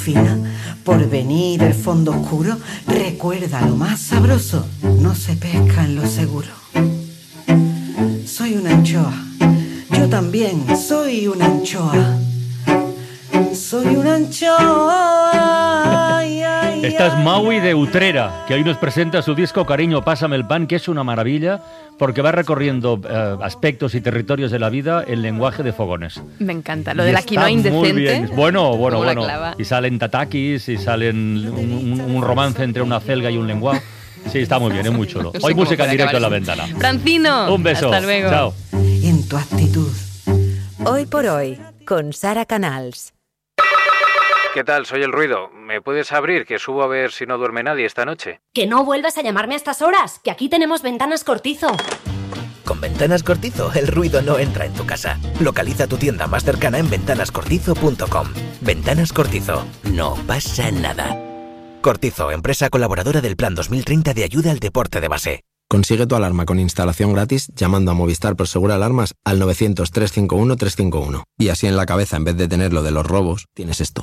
fina, por venir el fondo oscuro, recuerda lo más sabroso, no se pesca en lo seguro. Soy una anchoa, yo también soy una anchoa. Soy una anchoa. Esta es Maui de Utrera, que hoy nos presenta su disco Cariño, pásame el pan, que es una maravilla, porque va recorriendo aspectos y territorios de la vida en lenguaje de fogones. Me encanta, lo de la quinoa indecente. Muy bien. Bueno. Y salen tatakis, y salen un romance entre una celga y un lenguao. Sí, está muy bien, es muy chulo. Hoy música en directo en La Ventana. Francino, un beso. Hasta luego. Chao. En tu actitud. Hoy por hoy, con Sara Canals. ¿Qué tal? Soy El Ruido. ¿Me puedes abrir? Que subo a ver si no duerme nadie esta noche. Que no vuelvas a llamarme a estas horas, que aquí tenemos Ventanas Cortizo. Con Ventanas Cortizo, el ruido no entra en tu casa. Localiza tu tienda más cercana en ventanascortizo.com. Ventanas Cortizo. No pasa nada. Cortizo, empresa colaboradora del Plan 2030 de ayuda al deporte de base. Consigue tu alarma con instalación gratis llamando a Movistar Prosegur Alarmas al 900-351-351. Y así en la cabeza, en vez de tener lo de los robos, tienes esto.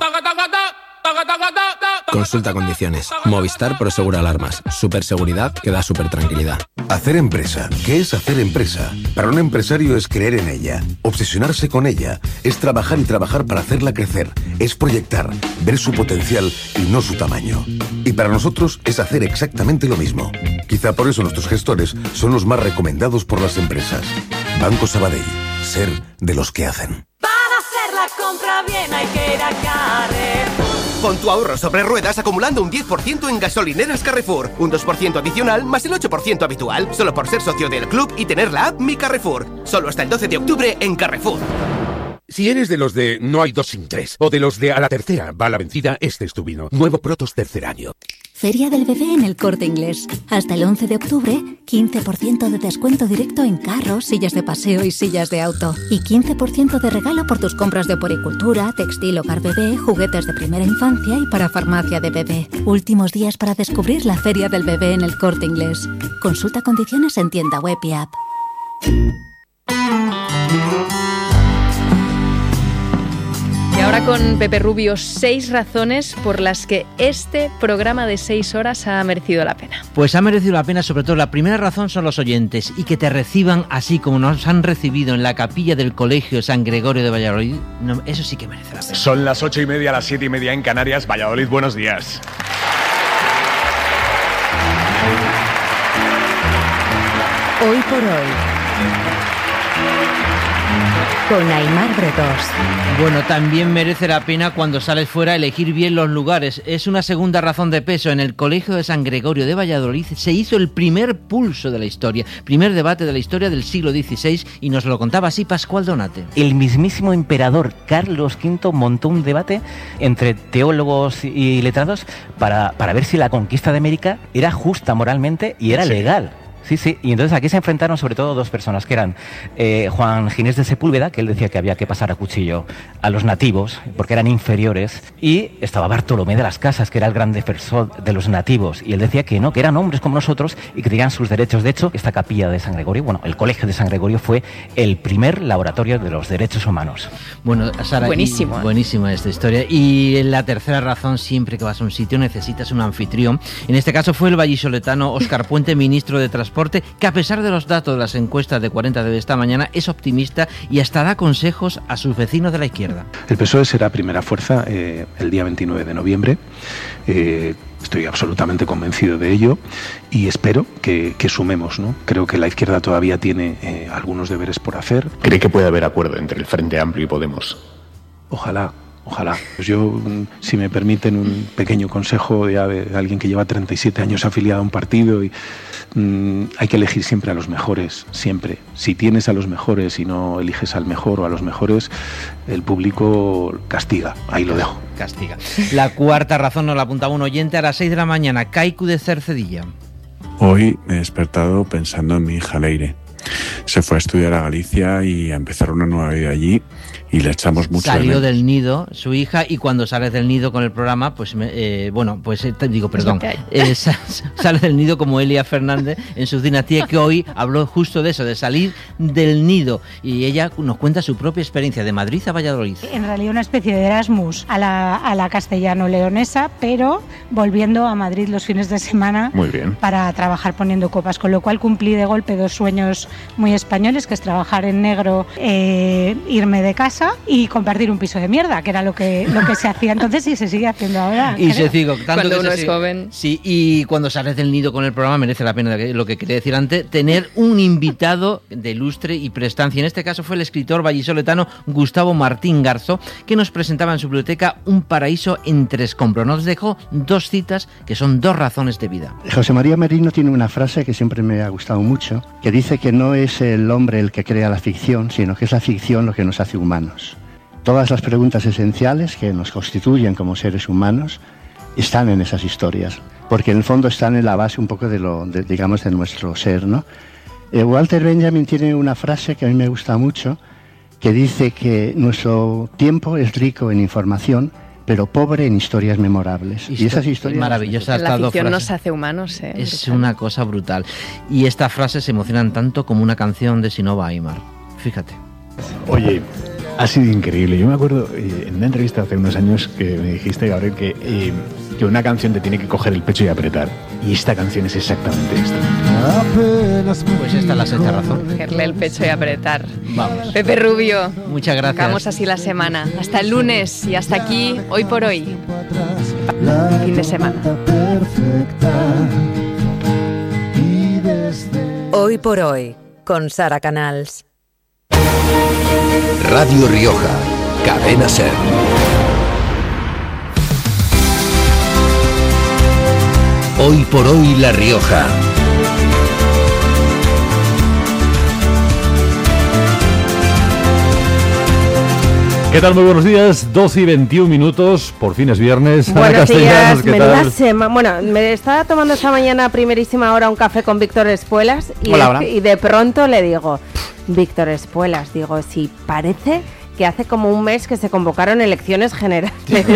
Consulta condiciones. Movistar Prosegur Alarmas. Superseguridad que da supertranquilidad. Hacer empresa. ¿Qué es hacer empresa? Para un empresario es creer en ella, obsesionarse con ella, es trabajar y trabajar para hacerla crecer, es proyectar, ver su potencial y no su tamaño. Y para nosotros es hacer exactamente lo mismo. Quizá por eso nuestros gestores son los más recomendados por las empresas. Banco Sabadell. Ser de los que hacen. Para hacer la compra bien hay que ir a Carrefour. Pon tu ahorro sobre ruedas acumulando un 10% en gasolineras Carrefour. Un 2% adicional más el 8% habitual. Solo por ser socio del club y tener la app Mi Carrefour. Solo hasta el 12 de octubre en Carrefour. Si eres de los de no hay dos sin tres, o de los de a la tercera va la vencida, este es tu vino. Nuevo Protos tercer año. Feria del Bebé en El Corte Inglés. Hasta el 11 de octubre, 15% de descuento directo en carros, sillas de paseo y sillas de auto. Y 15% de regalo por tus compras de puericultura, textil, hogar bebé, juguetes de primera infancia y para farmacia de bebé. Últimos días para descubrir la Feria del Bebé en El Corte Inglés. Consulta condiciones en tienda web y app. Y ahora con Pepe Rubio, 6 razones por las que este programa de 6 horas ha merecido la pena. Pues ha merecido la pena, sobre todo la primera razón son los oyentes, y que te reciban así como nos han recibido en la capilla del Colegio San Gregorio de Valladolid, no, eso sí que merece la pena. Son las 8:30, las 7:30 en Canarias. Valladolid, buenos días. Hoy por hoy, con Aimar Bretós. Bueno, también merece la pena cuando sales fuera elegir bien los lugares. Es una segunda razón de peso. En el Colegio de San Gregorio de Valladolid se hizo el primer pulso de la historia, primer debate de la historia del siglo XVI, y nos lo contaba así Pascual Donate. El mismísimo emperador Carlos V montó un debate entre teólogos y letrados para ver si la conquista de América era justa moralmente y era legal. Sí, y entonces aquí se enfrentaron sobre todo dos personas, que eran Juan Ginés de Sepúlveda, que él decía que había que pasar a cuchillo a los nativos, porque eran inferiores, y estaba Bartolomé de las Casas, que era el gran defensor de los nativos, y él decía que no, que eran hombres como nosotros y que tenían sus derechos. De hecho, esta capilla de San Gregorio, bueno, el Colegio de San Gregorio fue el primer laboratorio de los derechos humanos. Bueno, Sara, buenísimo. Buenísima esta historia. Y la tercera razón, siempre que vas a un sitio necesitas un anfitrión. En este caso fue el vallisoletano Óscar Puente, ministro de Transporte, que a pesar de los datos de las encuestas de 40 de esta mañana es optimista y hasta da consejos a sus vecinos de la izquierda. El PSOE será primera fuerza el día 29 de noviembre. Estoy absolutamente convencido de ello y espero que sumemos, ¿no? Creo que la izquierda todavía tiene algunos deberes por hacer. ¿Cree que puede haber acuerdo entre el Frente Amplio y Podemos? Ojalá. Pues yo, si me permiten un pequeño consejo de alguien que lleva 37 años afiliado a un partido, y hay que elegir siempre a los mejores, siempre. Si tienes a los mejores y no eliges al mejor o a los mejores, el público castiga. Ahí lo dejo. Castiga. La cuarta razón nos la apuntaba un oyente a las 6 de la mañana. Kaiku de Cercedilla. Hoy me he despertado pensando en mi hija Leire. se fue a estudiar a Galicia y a empezar una nueva vida allí, y le echamos mucho de Salió menos. del nido su hija, y cuando sales del nido con el programa, pues te digo, perdón, sale del nido como Elia Fernández en su dinastía, que hoy habló justo de eso, de salir del nido, y ella nos cuenta su propia experiencia de Madrid a Valladolid. En realidad una especie de Erasmus a la castellano-leonesa, pero volviendo a Madrid los fines de semana. Muy bien. Para trabajar poniendo copas, con lo cual cumplí de golpe 2 sueños muy españoles, que es trabajar en negro, irme de casa y compartir un piso de mierda, que era lo que se hacía entonces y se sigue haciendo ahora. Y se sigue, tanto cuando que uno se es sigue. joven. Sí, y cuando sales del nido con el programa merece la pena, lo que quería decir antes, tener un invitado de lustre y prestancia. En este caso fue el escritor vallisoletano Gustavo Martín Garzo, que nos presentaba en su biblioteca Un paraíso entre escombros. Nos dejó 2 citas que son 2 razones de vida. José María Merino tiene una frase que siempre me ha gustado mucho, que dice que no es el hombre el que crea la ficción, sino que es la ficción lo que nos hace humanos. Todas las preguntas esenciales que nos constituyen como seres humanos están en esas historias, porque en el fondo están en la base un poco de nuestro ser, ¿no? Walter Benjamin tiene una frase que a mí me gusta mucho, que dice que nuestro tiempo es rico en información, pero pobre en historias memorables. Y esas historias... Maravillosas. La ficción nos hace humanos, Es una cosa brutal. Y estas frases se emocionan tanto como una canción de Sinova Aimar. Fíjate. Oye, ha sido increíble. Yo me acuerdo en una entrevista hace unos años que me dijiste, Gabriel, que una canción te tiene que coger el pecho y apretar. Y esta canción es exactamente esto. Pues esta es la 6ª razón. Cogerle el pecho y apretar. Vamos. Pepe Rubio. Muchas gracias. Acabamos así la semana. Hasta el lunes y hasta aquí, Hoy por Hoy. Fin de semana. Hoy por Hoy, con Sara Canals. Radio Rioja, Cadena SER. Hoy por Hoy La Rioja. ¿Qué tal? Muy buenos días, 12 y 21 minutos, por fin es viernes. Buenos días, ¿qué menuda tal? semana. Bueno, me estaba tomando esta mañana a primerísima hora un café con Víctor Espuelas y de pronto le digo, Víctor Espuelas, digo, si parece que hace como un mes que se convocaron elecciones generales.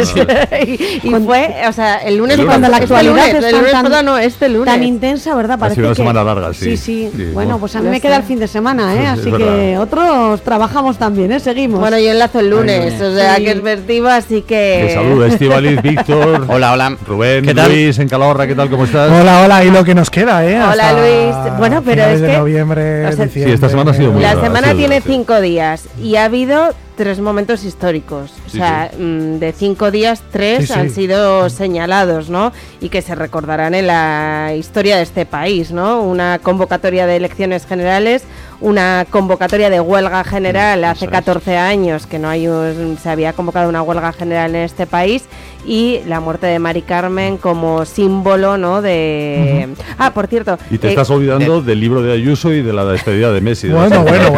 y fue, o sea, el lunes cuando la actualidad este lunes. Tan intensa, ¿verdad? Ha sido una semana larga, sí. Sí. Bueno, pues a mí me queda el fin de semana, ¿eh? Así que otros trabajamos también, ¿eh? Seguimos. Bueno, yo enlazo el lunes, o sea, que es vertido, así que... Te saludo, Estíbaliz, Víctor. Hola. Rubén, ¿Qué tal? Luis, en Calahorra, ¿qué tal? ¿Cómo estás? Hola, y lo que nos queda, ¿eh? Hola, Luis. Bueno, pero es que... de noviembre, diciembre. Sí, esta semana ha sido muy La larga, semana tiene sí. 5 días y ha habido 3 momentos históricos. O sea, de 5 días, 3 han sido señalados, ¿no? Y que se recordarán en la historia de este país, ¿no? Una convocatoria de elecciones generales, una convocatoria de huelga general hace 14 años que no se había convocado una huelga general en este país, y la muerte de Mari Carmen como símbolo, ¿no? De... Ah, por cierto... Y te estás olvidando del libro de Ayuso y de la despedida de Messi. Bueno. Es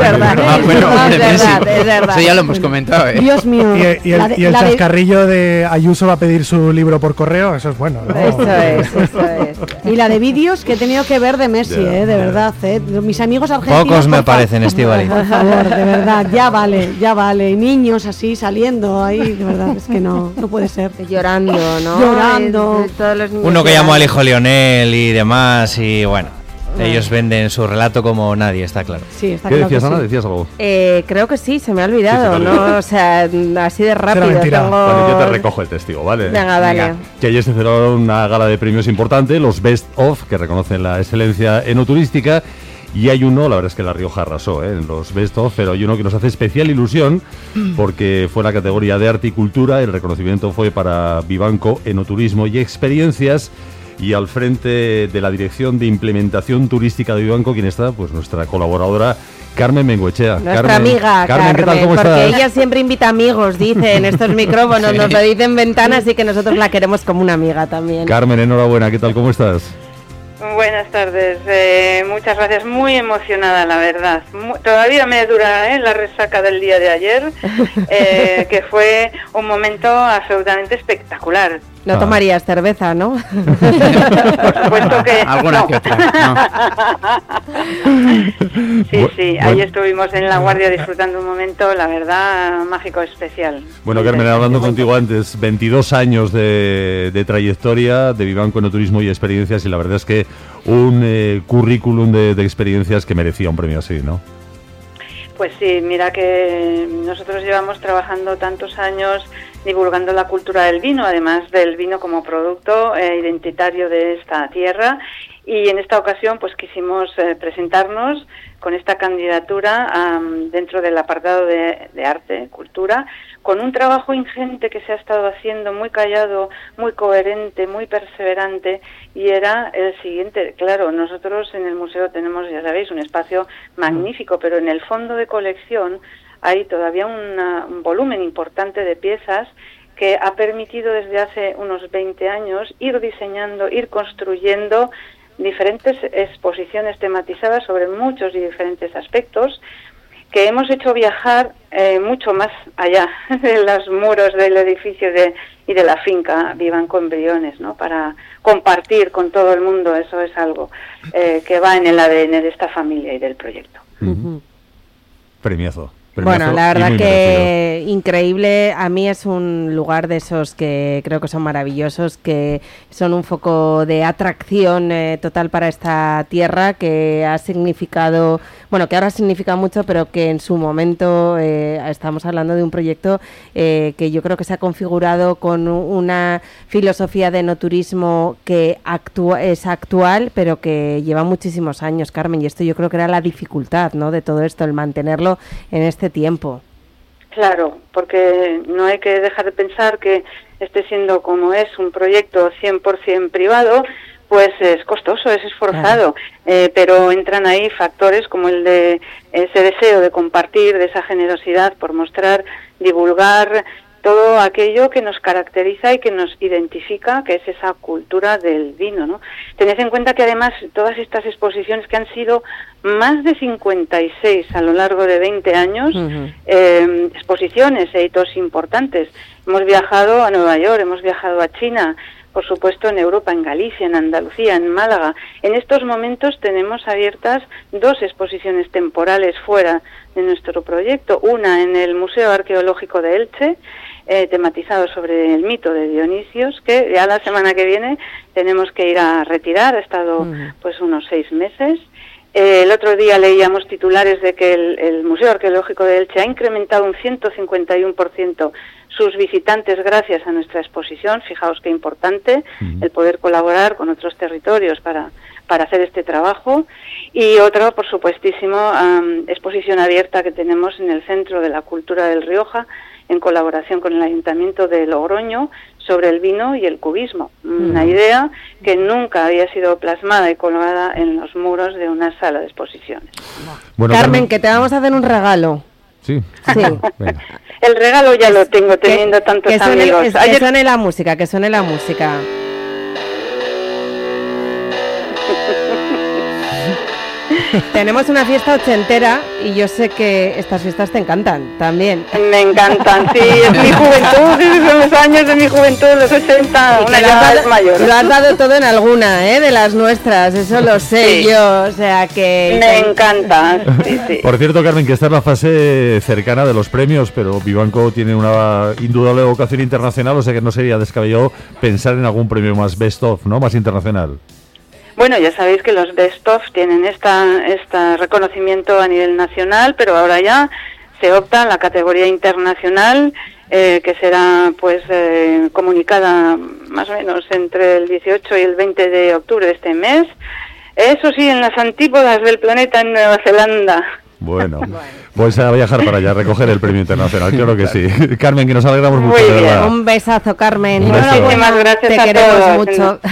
verdad. Eso ya lo hemos comentado, ¿eh? Dios mío. Y el chascarrillo de Ayuso va a pedir su libro por correo, eso es bueno, ¿no? Eso es. Y la de vídeos que he tenido que ver de Messi, de verdad, mis amigos argentinos... Pocos me parecen, Estíbaliz. Por favor, de verdad, ya vale. Y niños así saliendo ahí, de verdad, es que no puede ser. Llorando, ¿no? Llorando. Todos los niños Uno que llorando. llamó al hijo Lionel y demás, y bueno, ellos venden su relato como nadie, está claro. Sí, está ¿Qué claro. decías, que Ana? sí. ¿Decías algo? Creo que sí, se me ha olvidado, Sí, ¿no? O sea, así de rápido. Vale, yo te recojo el testigo, ¿vale? Venga, dale. Que ayer se celebró una gala de premios importante, los Best of, que reconocen la excelencia enoturística. Y hay uno, la verdad es que La Rioja arrasó en los Best of, pero hay uno que nos hace especial ilusión porque fue la categoría de arte y cultura. El reconocimiento fue para Vivanco, Enoturismo y Experiencias. Y al frente de la Dirección de Implementación Turística de Vivanco, ¿quién está? Pues nuestra colaboradora Carmen Bengoechea. Nuestra amiga Carmen, ¿qué tal? ¿Cómo porque estás? ella siempre invita amigos, dice en estos micrófonos, nos lo dice en ventana, así que nosotros la queremos como una amiga también. Carmen, enhorabuena, ¿qué tal? ¿Cómo estás? Buenas tardes, muchas gracias, muy emocionada la verdad, todavía me dura la resaca del día de ayer, que fue un momento absolutamente espectacular. No tomarías cerveza, ¿no? Por supuesto que alguna no. que otra, no. Sí, ahí estuvimos en La Guardia disfrutando un momento, la verdad, mágico, especial. Bueno, Carmen, hablando contigo antes, 22 años de trayectoria de Vivanco Enoturismo y experiencias, y la verdad es que un currículum de experiencias que merecía un premio así, ¿no? Pues sí, mira que nosotros llevamos trabajando tantos años divulgando la cultura del vino, además del vino como producto identitario de esta tierra, y en esta ocasión pues quisimos presentarnos con esta candidatura dentro del apartado de arte, cultura, con un trabajo ingente que se ha estado haciendo, muy callado, muy coherente, muy perseverante, y era el siguiente. Claro, nosotros en el museo tenemos, ya sabéis, un espacio magnífico, pero en el fondo de colección hay todavía un volumen importante de piezas que ha permitido desde hace unos 20 años ir diseñando, ir construyendo diferentes exposiciones tematizadas sobre muchos y diferentes aspectos, que hemos hecho viajar mucho más allá de los muros del edificio y de la finca Vivanco en Briones, ¿no? Para compartir con todo el mundo. Eso es algo que va en el ADN de esta familia y del proyecto. Premiazo. Bueno, la verdad que increíble. A mí es un lugar de esos que creo que son maravillosos, que son un foco de atracción total para esta tierra, que ha significado, bueno, que ahora significa mucho, pero que en su momento estamos hablando de un proyecto que yo creo que se ha configurado con una filosofía de enoturismo que es actual, pero que lleva muchísimos años, Carmen, y esto yo creo que era la dificultad, ¿no?, de todo esto, el mantenerlo en este tiempo. Claro, porque no hay que dejar de pensar que siendo como es un proyecto 100% privado, pues es costoso, es esforzado, pero entran ahí factores como el de ese deseo de compartir, de esa generosidad por mostrar, divulgar todo aquello que nos caracteriza y que nos identifica, que es esa cultura del vino, ¿no? Tened en cuenta que además todas estas exposiciones, que han sido más de 56 a lo largo de 20 años, exposiciones e hitos importantes. Hemos viajado a Nueva York, hemos viajado a China, por supuesto en Europa, en Galicia, en Andalucía, en Málaga. En estos momentos tenemos abiertas 2 exposiciones temporales fuera de nuestro proyecto, una en el Museo Arqueológico de Elche, tematizado sobre el mito de Dionisios, que ya la semana que viene tenemos que ir a retirar, ha estado pues unos 6 meses. El otro día leíamos titulares de que el Museo Arqueológico de Elche ha incrementado un 151% sus visitantes gracias a nuestra exposición. Fijaos qué importante el poder colaborar con otros territorios para hacer este trabajo. Y otro, por supuestísimo, exposición abierta que tenemos en el Centro de la Cultura del Rioja, en colaboración con el Ayuntamiento de Logroño, sobre el vino y el cubismo. Una idea que nunca había sido plasmada y colgada en los muros de una sala de exposiciones. Bueno, Carmen, que te vamos a hacer un regalo. Sí. El regalo ya lo tengo, teniendo tantos amigos. Que suene la música, que suene la música. Tenemos una fiesta ochentera y yo sé que estas fiestas te encantan también. Me encantan, sí, es mi juventud, son los años de mi juventud, los 80, una edad mayor. Lo has dado todo en alguna, de las nuestras, eso lo sé yo, o sea que... Me encanta, sí. Por cierto, Carmen, que esta es la fase cercana de los premios, pero Vivanco tiene una indudable vocación internacional, o sea que no sería descabellado pensar en algún premio más best of, ¿no?, más internacional. Bueno, ya sabéis que los Best of tienen este reconocimiento a nivel nacional, pero ahora ya se opta a la categoría internacional, que será pues comunicada más o menos entre el 18 y el 20 de octubre de este mes. Eso sí, en las antípodas del planeta, en Nueva Zelanda. Bueno, pues a viajar para allá, a recoger el premio internacional, claro que sí. Carmen, que nos alegramos mucho, de verdad. Un besazo, Carmen. Muchísimas gracias. Te queremos mucho.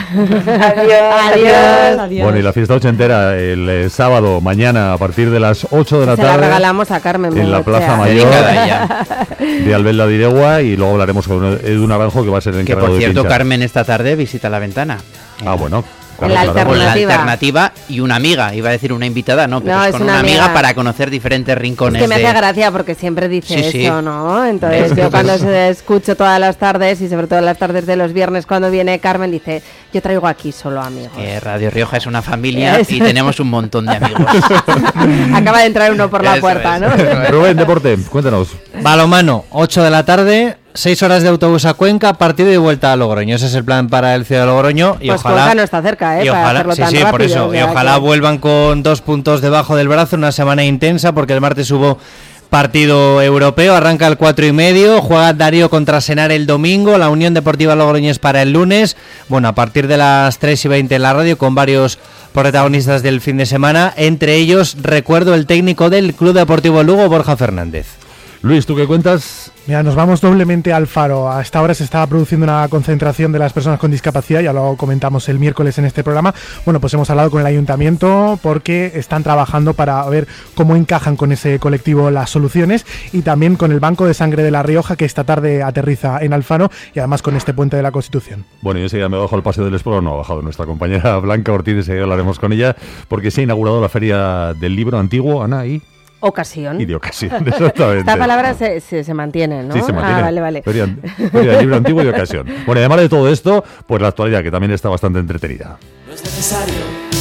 Adiós. Bueno, y la fiesta ochentera el sábado, mañana, a partir de las 8 de la tarde. Se la regalamos a Carmen. En la Plaza Mayor de Albelda de Iregua, y luego hablaremos con Edu Naranjo, que va a ser el encargado de pinchar. Que por cierto, Carmen esta tarde visita La Ventana. Ah, bueno. En la alternativa. Pues la alternativa y una amiga, iba a decir una invitada, no, pero No, es es con una una amiga amiga. para conocer diferentes rincones. Es que me hace gracia porque siempre dice Sí, eso, sí. ¿no? Entonces yo cuando se escucho todas las tardes y sobre todo las tardes de los viernes cuando viene Carmen dice, yo traigo aquí solo amigos. Radio Rioja es una familia Eso y es. tenemos un montón de amigos. Acaba de entrar uno por la Eso puerta, es. ¿no? Rubén, deporte, cuéntanos. Balonmano, 8 de la tarde, 6 horas de autobús a Cuenca, partido y vuelta a Logroño. Ese es el plan para el Ciudad de Logroño. Y Pues ojalá, Cuenca no está cerca, y para ojalá, hacerlo sí, tan sí, rápido. por eso. o Y sea ojalá que- vuelvan con 2 puntos debajo del brazo, una semana intensa, porque el martes hubo partido europeo, arranca el 4:30, juega Darío contra Senar el domingo, la Unión Deportiva Logroñés para el lunes, bueno, a partir de las 3:20 en la radio, con varios protagonistas del fin de semana, entre ellos, recuerdo, el técnico del Club Deportivo Lugo, Borja Fernández. Luis, ¿tú qué cuentas? Mira, nos vamos doblemente al Faro. A esta hora se estaba produciendo una concentración de las personas con discapacidad, ya lo comentamos el miércoles en este programa. Bueno, pues hemos hablado con el ayuntamiento porque están trabajando para ver cómo encajan con ese colectivo las soluciones y también con el Banco de Sangre de La Rioja, que esta tarde aterriza en Alfaro, y además con este puente de la Constitución. Bueno, yo enseguida me bajo al Paseo del Esporo, no ha bajado nuestra compañera Blanca Ortiz, enseguida hablaremos con ella, porque se ha inaugurado la Feria del Libro Antiguo, Ana, Ocasión. y de ocasión, exactamente. Esta palabra se mantiene, ¿no? Sí, se mantiene. Ah, vale, vale. Feria del Libro Antiguo y de ocasión. Bueno, y además de todo esto, pues la actualidad, que también está bastante entretenida. No es necesario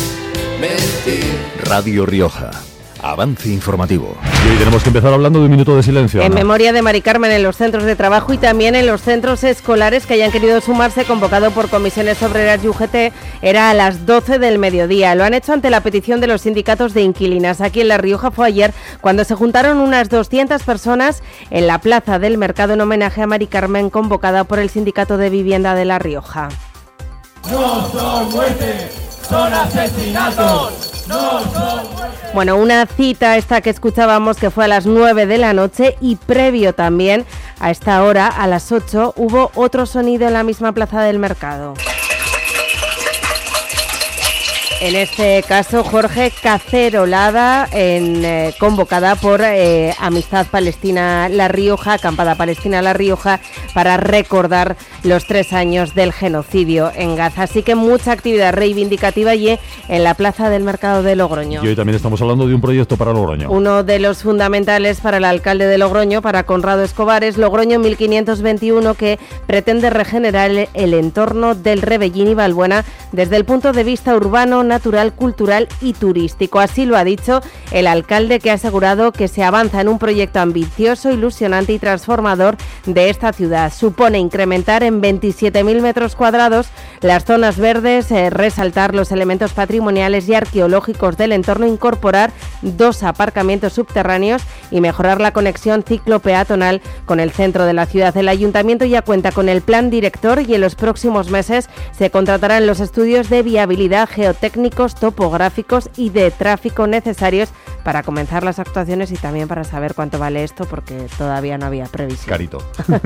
mentir. Radio Rioja. Avance informativo. Y hoy tenemos que empezar hablando de un minuto de silencio, En Ana. memoria de Mari Carmen en los centros de trabajo y también en los centros escolares que hayan querido sumarse, convocado por Comisiones Obreras y UGT, era a las 12 del mediodía. Lo han hecho ante la petición de los sindicatos de inquilinas. Aquí en La Rioja fue ayer cuando se juntaron unas 200 personas en la plaza del mercado en homenaje a Mari Carmen, convocada por el Sindicato de Vivienda de La Rioja. No son muertes, son asesinatos. No son muertes. Bueno, una cita esta que escuchábamos que fue a las 9 de la noche, y previo también a esta hora, a las 8, hubo otro sonido en la misma plaza del mercado. En este caso, Jorge Cacerolada, convocada por Amistad Palestina La Rioja, Acampada Palestina La Rioja, para recordar los 3 años del genocidio en Gaza. Así que mucha actividad reivindicativa allí en la plaza del mercado de Logroño. Y hoy también estamos hablando de un proyecto para Logroño. Uno de los fundamentales para el alcalde de Logroño, para Conrado Escobar, es Logroño 1521, que pretende regenerar el entorno del Rebellín y Balbuena desde el punto de vista urbano, natural, cultural y turístico. Así lo ha dicho el alcalde, que ha asegurado que se avanza en un proyecto ambicioso, ilusionante y transformador de esta ciudad. Supone incrementar en 27.000 metros cuadrados las zonas verdes, resaltar los elementos patrimoniales y arqueológicos del entorno, incorporar 2 aparcamientos subterráneos y mejorar la conexión ciclo-peatonal con el centro de la ciudad. El ayuntamiento ya cuenta con el plan director y en los próximos meses se contratarán los estudios de viabilidad, geotécnicos, topográficos y de tráfico necesarios para comenzar las actuaciones y también para saber cuánto vale esto, porque todavía no había previsión. Carito.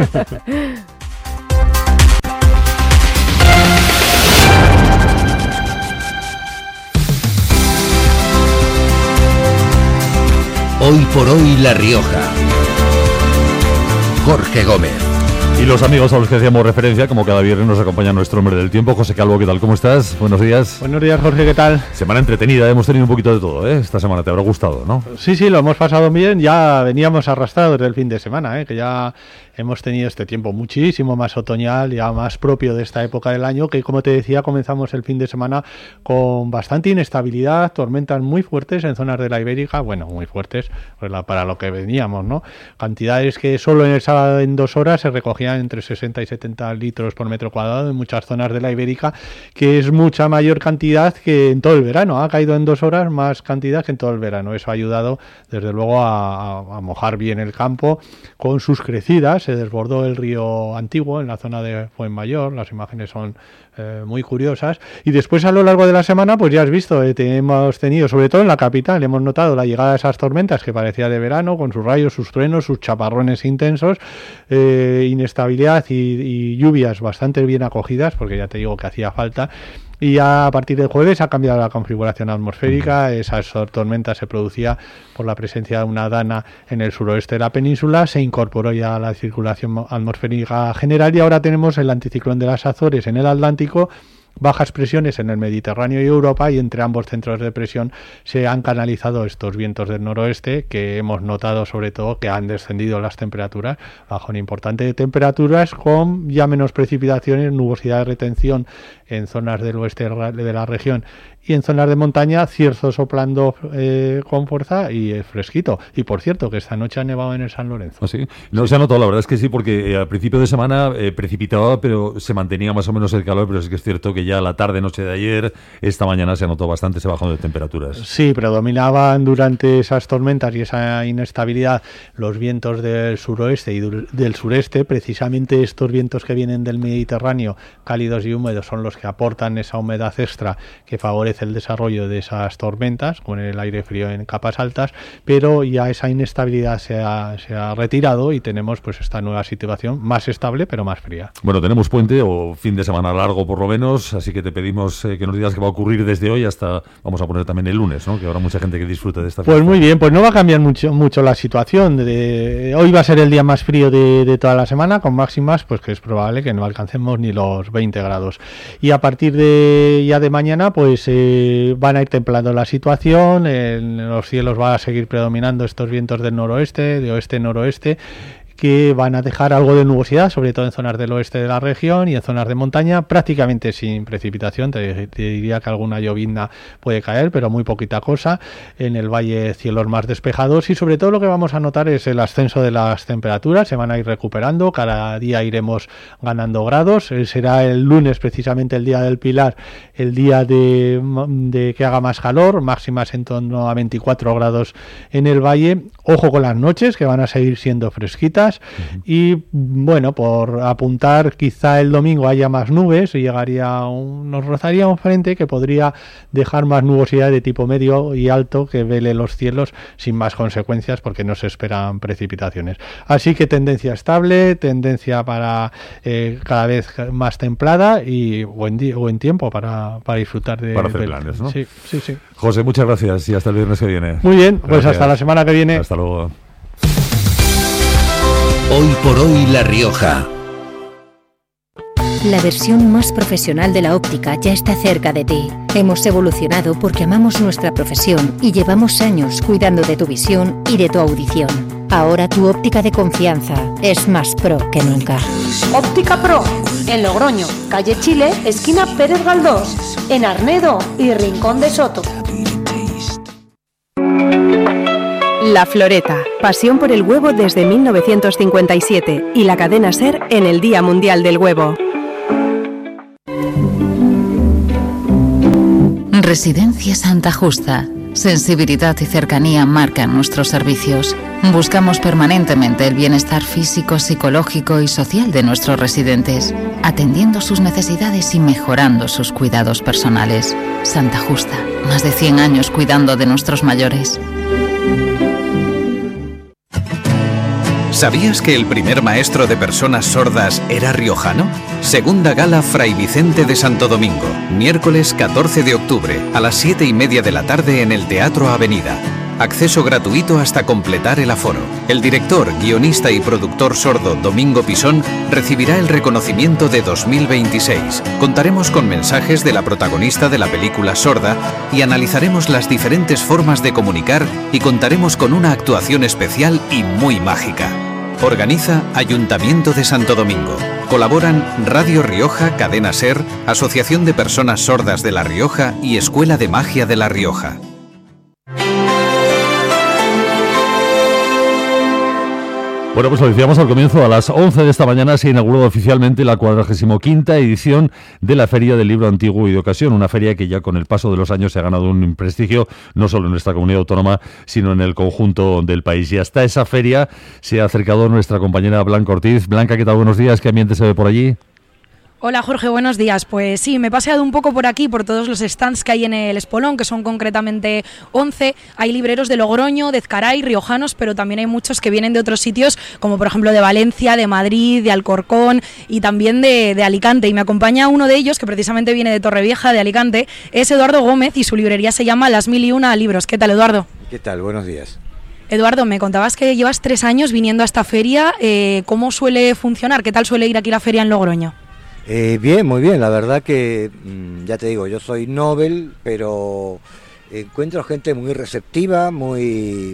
Hoy por hoy La Rioja. Jorge Gómez. Y los amigos a los que hacíamos referencia, como cada viernes nos acompaña nuestro hombre del tiempo, José Calvo. ¿Qué tal? ¿Cómo estás? Buenos días. Buenos días, Jorge, ¿qué tal? Semana entretenida, hemos tenido un poquito de todo, ¿eh? Esta semana te habrá gustado, ¿no? Sí, lo hemos pasado bien, ya veníamos arrastrados del fin de semana, que ya hemos tenido este tiempo muchísimo más otoñal, ya más propio de esta época del año, que como te decía, comenzamos el fin de semana con bastante inestabilidad, tormentas muy fuertes en zonas de la Ibérica, bueno, muy fuertes pues para lo que veníamos, ¿no? Cantidades que solo en el sábado en 2 horas se recogían entre 60 y 70 litros por metro cuadrado en muchas zonas de la Ibérica, que es mucha mayor cantidad que en todo el verano. Ha caído en 2 horas más cantidad que en todo el verano. Eso ha ayudado, desde luego, a mojar bien el campo con sus crecidas. Se desbordó el río Antiguo en la zona de Fuenmayor. Las imágenes son muy curiosas. Y después, a lo largo de la semana, pues ya has visto, hemos tenido, sobre todo en la capital, hemos notado la llegada de esas tormentas que parecía de verano, con sus rayos, sus truenos, sus chaparrones intensos, inestabilidad y lluvias bastante bien acogidas, porque ya te digo que hacía falta. Y ya a partir del jueves ha cambiado la configuración atmosférica. Esas tormentas se producía por la presencia de una dana en el suroeste de la península. Se incorporó ya a la circulación atmosférica general y ahora tenemos el anticiclón de las Azores en el Atlántico, bajas presiones en el Mediterráneo y Europa, y entre ambos centros de presión se han canalizado estos vientos del noroeste, que hemos notado sobre todo que han descendido las temperaturas, bajo importantes temperaturas, con ya menos precipitaciones, nubosidad de retención en zonas del oeste de la región y en zonas de montaña, cierzo soplando con fuerza y fresquito. Y por cierto, que esta noche ha nevado en el San Lorenzo. ¿Ah, sí? No se ha notado, la verdad es que sí, porque al principio de semana precipitaba, pero se mantenía más o menos el calor, pero es que es cierto que ya la tarde-noche de ayer, esta mañana se ha notado bastante ese bajón de temperaturas. Sí, predominaban durante esas tormentas y esa inestabilidad los vientos del suroeste y del sureste. Precisamente estos vientos que vienen del Mediterráneo, cálidos y húmedos, son los que aportan esa humedad extra que favorece el desarrollo de esas tormentas con el aire frío en capas altas, pero ya esa inestabilidad se ha retirado y tenemos pues esta nueva situación más estable pero más fría. Bueno, tenemos puente o fin de semana largo por lo menos, así que te pedimos que nos digas qué va a ocurrir desde hoy hasta, vamos a poner también el lunes, ¿no? Que habrá mucha gente que disfrute de esta fiesta. Pues muy bien, pues no va a cambiar mucho la situación. Hoy va a ser el día más frío de toda la semana, con máximas pues que es probable que no alcancemos ni los 20 grados. Y a partir de mañana pues van a ir templando la situación, en los cielos va a seguir predominando estos vientos del noroeste, de oeste-noroeste, que van a dejar algo de nubosidad, sobre todo en zonas del oeste de la región y en zonas de montaña, prácticamente sin precipitación. Te diría que alguna llovizna puede caer, pero muy poquita cosa. En el valle cielos más despejados y sobre todo lo que vamos a notar es el ascenso de las temperaturas, se van a ir recuperando, cada día iremos ganando grados. Será el lunes precisamente el día del Pilar, el día de que haga más calor, máximas en torno a 24 grados en el valle. Ojo con las noches, que van a seguir siendo fresquitas. Y bueno, por apuntar, quizá el domingo haya más nubes y nos rozaría un frente que podría dejar más nubosidad de tipo medio y alto que vele los cielos sin más consecuencias, porque no se esperan precipitaciones. Así que tendencia estable, tendencia para cada vez más templada y buen tiempo para disfrutar de... Para hacer planes, ¿no? Sí. José, muchas gracias y hasta el viernes que viene. Muy bien, pues hasta la semana que viene. Hasta luego. Hoy por hoy La Rioja. La versión más profesional de la óptica ya está cerca de ti. Hemos evolucionado porque amamos nuestra profesión y llevamos años cuidando de tu visión y de tu audición. Ahora tu óptica de confianza es más pro que nunca. Óptica Pro, en Logroño, calle Chile, esquina Pérez Galdós, en Arnedo y Rincón de Soto. La Floreta, pasión por el huevo desde 1957 y la cadena SER en el Día Mundial del Huevo. Residencia Santa Justa. Sensibilidad y cercanía marcan nuestros servicios. Buscamos permanentemente el bienestar físico, psicológico y social de nuestros residentes, atendiendo sus necesidades y mejorando sus cuidados personales. Santa Justa, más de 100 años cuidando de nuestros mayores. ¿Sabías que el primer maestro de personas sordas era riojano? Segunda Gala Fray Vicente de Santo Domingo, miércoles 14 de octubre, a las 7:30 de la tarde en el Teatro Avenida. Acceso gratuito hasta completar el aforo. El director, guionista y productor sordo Domingo Pisón recibirá el reconocimiento de 2026. Contaremos con mensajes de la protagonista de la película Sorda y analizaremos las diferentes formas de comunicar y contaremos con una actuación especial y muy mágica. Organiza Ayuntamiento de Santo Domingo. Colaboran Radio Rioja, Cadena SER, Asociación de Personas Sordas de La Rioja y Escuela de Magia de La Rioja. Bueno, pues lo decíamos al comienzo, a las 11 de esta mañana se ha inaugurado oficialmente la 45ª edición de la Feria del Libro Antiguo y de Ocasión, una feria que ya con el paso de los años se ha ganado un prestigio no solo en nuestra comunidad autónoma, sino en el conjunto del país. Y hasta esa feria se ha acercado nuestra compañera Blanca Ortiz. Blanca, ¿qué tal? Buenos días, ¿qué ambiente se ve por allí? Hola Jorge, buenos días. Pues sí, me he paseado un poco por aquí, por todos los stands que hay en el Espolón, que son concretamente 11. Hay libreros de Logroño, de Ezcaray, riojanos, pero también hay muchos que vienen de otros sitios, como por ejemplo de Valencia, de Madrid, de Alcorcón y también de Alicante. Y me acompaña uno de ellos, que precisamente viene de Torrevieja, de Alicante, es Eduardo Gómez y su librería se llama Las 1001 Libros. ¿Qué tal, Eduardo? ¿Qué tal? Buenos días. Eduardo, me contabas que llevas 3 años viniendo a esta feria. ¿Cómo suele funcionar? ¿Qué tal suele ir aquí la feria en Logroño? Bien, muy bien, la verdad que, ya te digo, yo soy Nobel, pero encuentro gente muy receptiva, muy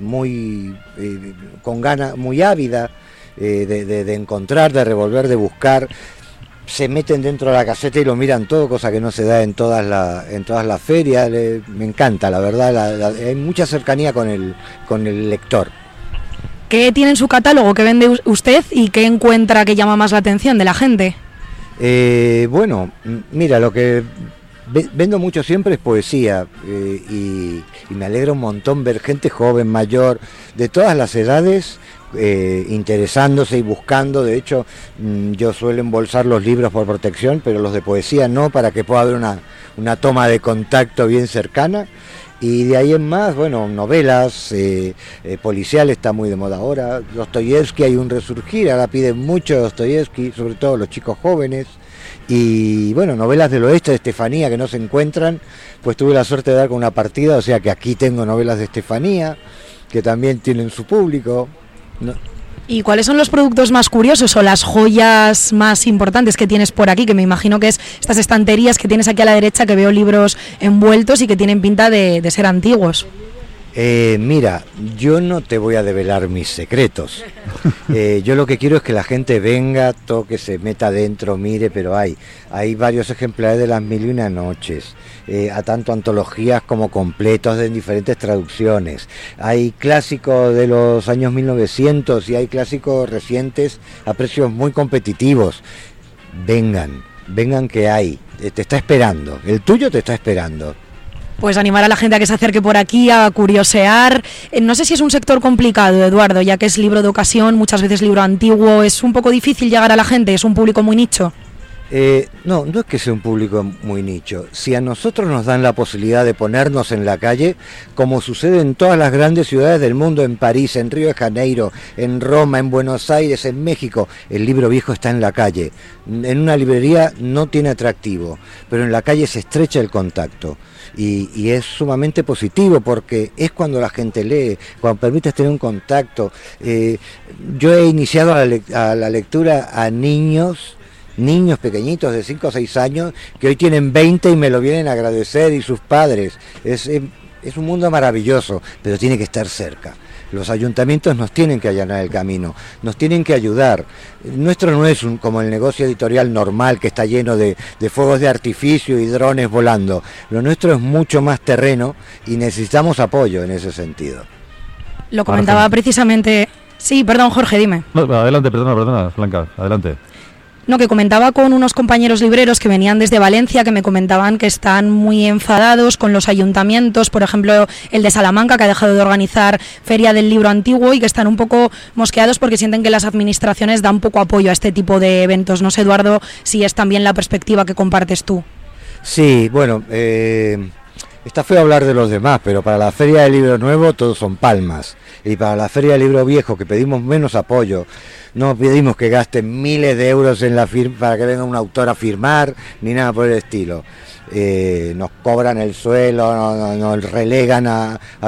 con ganas, muy ávida de encontrar, de revolver, de buscar. Se meten dentro de la caseta y lo miran todo, cosa que no se da en todas las ferias. Me encanta, la verdad, hay mucha cercanía con el lector. ¿Qué tiene en su catálogo que vende usted y qué encuentra que llama más la atención de la gente? Bueno, mira, lo que vendo mucho siempre es poesía y me alegra un montón ver gente joven, mayor, de todas las edades, interesándose y buscando. De hecho, yo suelo embolsar los libros por protección, pero los de poesía no, para que pueda haber una toma de contacto bien cercana. Y de ahí en más, bueno, novelas, policial está muy de moda ahora. Dostoyevsky, hay un resurgir, ahora piden mucho Dostoyevsky, sobre todo los chicos jóvenes. Y bueno, novelas del oeste de Estefanía que no se encuentran, pues tuve la suerte de dar con una partida, o sea que aquí tengo novelas de Estefanía, que también tienen su público. ¿Y cuáles son los productos más curiosos o las joyas más importantes que tienes por aquí? Que me imagino que es estas estanterías que tienes aquí a la derecha, que veo libros envueltos y que tienen pinta de ser antiguos. Mira, yo no te voy a develar mis secretos. Yo lo que quiero es que la gente venga, toque, se meta adentro, mire, pero hay varios ejemplares de las 1001 noches, a tanto antologías como completos en diferentes traducciones. Hay clásicos de los años 1900 y hay clásicos recientes a precios muy competitivos. Vengan que hay, te está esperando, el tuyo te está esperando. Pues animar a la gente a que se acerque por aquí, a curiosear. No sé si es un sector complicado, Eduardo, ya que es libro de ocasión, muchas veces libro antiguo. ¿Es un poco difícil llegar a la gente? ¿Es un público muy nicho? No es que sea un público muy nicho. Si a nosotros nos dan la posibilidad de ponernos en la calle, como sucede en todas las grandes ciudades del mundo, en París, en Río de Janeiro, en Roma, en Buenos Aires, en México, el libro viejo está en la calle. En una librería no tiene atractivo, pero en la calle se estrecha el contacto. Y es sumamente positivo porque es cuando la gente lee, cuando permites tener un contacto. Yo he iniciado a la lectura a niños pequeñitos de 5 o 6 años que hoy tienen 20 y me lo vienen a agradecer, y sus padres. Es un mundo maravilloso, pero tiene que estar cerca. Los ayuntamientos nos tienen que allanar el camino, nos tienen que ayudar. Nuestro no es como el negocio editorial normal que está lleno de fuegos de artificio y drones volando. Lo nuestro es mucho más terreno y necesitamos apoyo en ese sentido. Lo comentaba precisamente... Sí, perdón, Jorge, dime. No, adelante, perdona, Blanca, adelante. No, que comentaba con unos compañeros libreros que venían desde Valencia, que me comentaban que están muy enfadados con los ayuntamientos, por ejemplo el de Salamanca, que ha dejado de organizar Feria del Libro Antiguo, y que están un poco mosqueados porque sienten que las administraciones dan poco apoyo a este tipo de eventos. No sé, Eduardo, si es también la perspectiva que compartes tú. Sí, bueno, está feo hablar de los demás, pero para la Feria del Libro Nuevo todos son palmas, y para la Feria del Libro Viejo, que pedimos menos apoyo, no pedimos que gasten miles de euros en la firma para que venga un autor a firmar, ni nada por el estilo. Nos cobran el suelo, nos relegan a